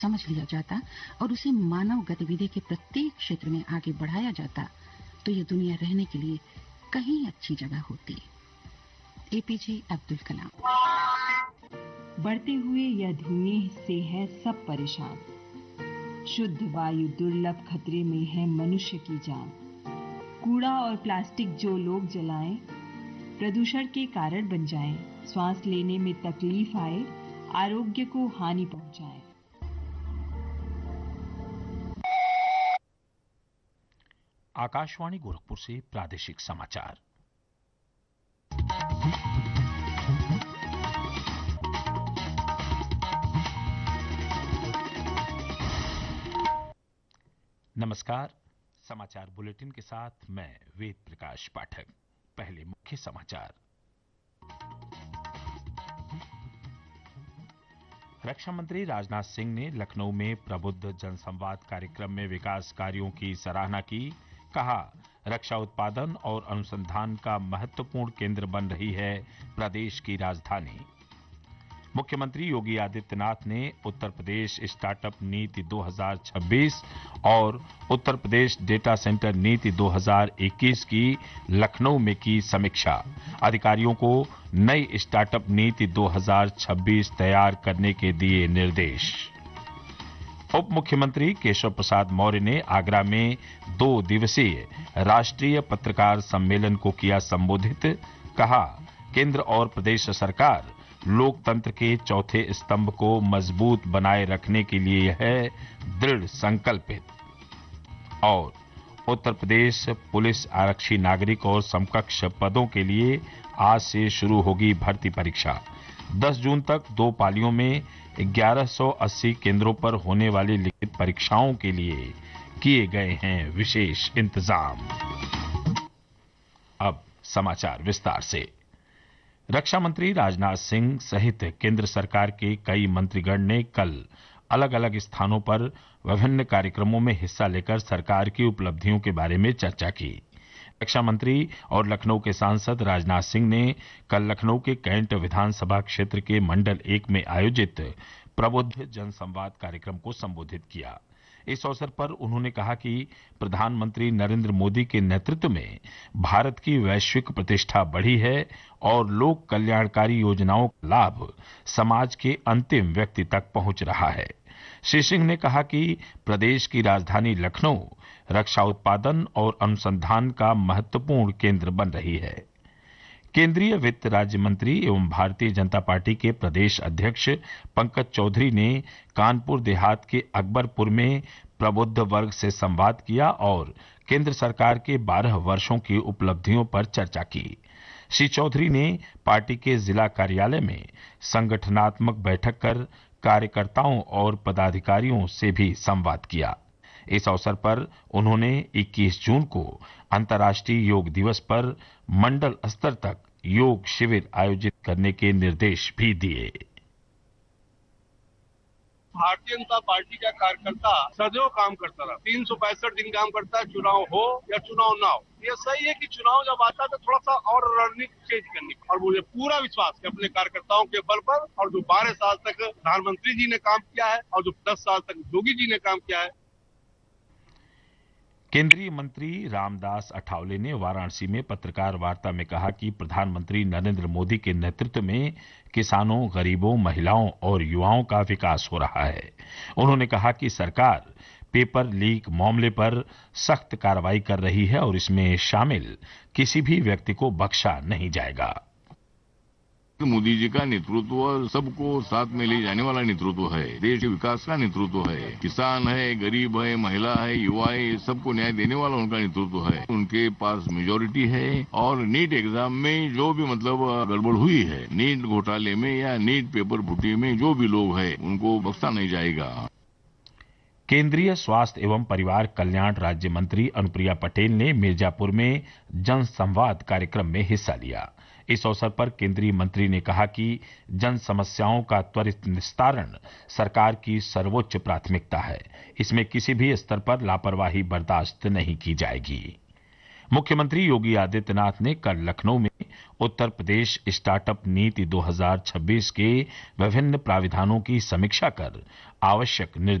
समझ लिया जाता और उसे मानव गतिविधि के प्रत्येक क्षेत्र में आगे बढ़ाया जाता तो ये दुनिया रहने के लिए कहीं अच्छी जगह होती। एपीजे अब्दुल कलाम। बढ़ते हुए यह धुएं से है सब परेशान। शुद्ध वायु दुर्लभ खतरे में है मनुष्य की जान। कूड़ा और प्लास्टिक जो लोग जलाएं, प्रदूषण के कारण बन जाएं, श्वास लेने में तकलीफ आए, आरोग्य को हानि पहुंचाए। आकाशवाणी गोरखपुर से प्रादेशिक समाचार। नमस्कार, समाचार बुलेटिन के साथ मैं वेद प्रकाश पाठक। पहले मुख्य समाचार। रक्षा मंत्री राजनाथ सिंह ने लखनऊ में प्रबुद्ध जनसंवाद कार्यक्रम में विकास कार्यों की सराहना की। कहा, रक्षा उत्पादन और अनुसंधान का महत्वपूर्ण केंद्र बन रही है प्रदेश की राजधानी। मुख्यमंत्री योगी आदित्यनाथ ने उत्तर प्रदेश स्टार्टअप नीति 2026 और उत्तर प्रदेश डेटा सेंटर नीति 2021 की लखनऊ में की समीक्षा। अधिकारियों को नई स्टार्टअप नीति 2026 तैयार करने के दिए निर्देश। उप मुख्यमंत्री केशव प्रसाद मौर्य ने आगरा में 2 दिवसीय राष्ट्रीय पत्रकार सम्मेलन को किया संबोधित। कहा, केंद्र और प्रदेश सरकार लोकतंत्र के चौथे स्तंभ को मजबूत बनाए रखने के लिए है दृढ़ संकल्पित। और उत्तर प्रदेश पुलिस आरक्षी नागरिक और समकक्ष पदों के लिए आज से शुरू होगी भर्ती परीक्षा। 10 जून तक 2 पालियों में 1180 केंद्रों पर होने वाली लिखित परीक्षाओं के लिए किए गए हैं विशेष इंतजाम। अब समाचार विस्तार से। रक्षा मंत्री राजनाथ सिंह सहित केंद्र सरकार के कई मंत्रीगण ने कल अलग अलग स्थानों पर विभिन्न कार्यक्रमों में हिस्सा लेकर सरकार की उपलब्धियों के बारे में चर्चा की। रक्षा मंत्री और लखनऊ के सांसद राजनाथ सिंह ने कल लखनऊ के कैंट विधानसभा क्षेत्र के मंडल 1 में आयोजित प्रबुद्ध जनसंवाद कार्यक्रम को संबोधित किया। इस अवसर पर उन्होंने कहा कि प्रधानमंत्री नरेंद्र मोदी के नेतृत्व में भारत की वैश्विक प्रतिष्ठा बढ़ी है और लोक कल्याणकारी योजनाओं का लाभ समाज के अंतिम व्यक्ति तक पहुंच रहा है। श्री सिंह ने कहा कि प्रदेश की राजधानी लखनऊ रक्षा उत्पादन और अनुसंधान का महत्वपूर्ण केंद्र बन रही है। केंद्रीय वित्त राज्य मंत्री एवं भारतीय जनता पार्टी के प्रदेश अध्यक्ष पंकज चौधरी ने कानपुर देहात के अकबरपुर में प्रबुद्ध वर्ग से संवाद किया और केंद्र सरकार के 12 वर्षों की उपलब्धियों पर चर्चा की। श्री चौधरी ने पार्टी के जिला कार्यालय में संगठनात्मक बैठक कर कार्यकर्ताओं और पदाधिकारियों से भी संवाद किया। इस अवसर पर उन्होंने 21 जून को अंतर्राष्ट्रीय योग दिवस पर मंडल स्तर तक योग शिविर आयोजित करने के निर्देश भी दिए। भारतीय जनता पार्टी का कार्यकर्ता सदैव काम करता रहा, 365 दिन काम करता है, चुनाव हो या चुनाव ना हो। ये सही है कि चुनाव जब आता है तो थोड़ा सा और रणनीति चेंज करनी, और मुझे पूरा विश्वास है अपने कार्यकर्ताओं के बल पर, और जो 12 साल तक प्रधानमंत्री जी ने काम किया है और जो 10 साल तक योगी जी ने काम किया है। केंद्रीय मंत्री रामदास अठावले ने वाराणसी में पत्रकार वार्ता में कहा कि प्रधानमंत्री नरेंद्र मोदी के नेतृत्व में किसानों, गरीबों, महिलाओं और युवाओं का विकास हो रहा है। उन्होंने कहा कि सरकार पेपर लीक मामले पर सख्त कार्रवाई कर रही है और इसमें शामिल किसी भी व्यक्ति को बख्शा नहीं जाएगा। मोदी जी का नेतृत्व सबको साथ में ले जाने वाला नेतृत्व है, देश के विकास का नेतृत्व है। किसान है, गरीब है, महिला है, युवा है, सबको न्याय देने वाला उनका नेतृत्व है। उनके पास मेजोरिटी है और नीट एग्जाम में जो भी गड़बड़ हुई है, नीट घोटाले में या नीट पेपर फुटी में जो भी लोग हैं उनको बख्शा नहीं जाएगा। केंद्रीय स्वास्थ्य एवं परिवार कल्याण राज्य मंत्री अनुप्रिया पटेल ने मिर्जापुर में जन संवाद कार्यक्रम में हिस्सा लिया। इस अवसर पर केंद्रीय मंत्री ने कहा कि जन समस्याओं का त्वरित निस्तारण सरकार की सर्वोच्च प्राथमिकता है। इसमें किसी भी स्तर पर लापरवाही बर्दाश्त नहीं की जाएगी। मुख्यमंत्री योगी आदित्यनाथ ने कल लखनऊ में उत्तर प्रदेश स्टार्टअप नीति 2026 के विभिन्न प्राविधानों की समीक्षा कर आवश्यक निर्देश